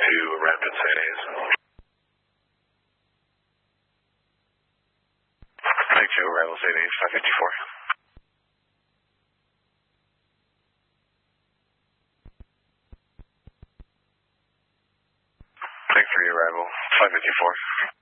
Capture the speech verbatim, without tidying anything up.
to Rapid San A's. Thank you, arrival San A's, five fifty-four. Thanks for your arrival, five fifty-four.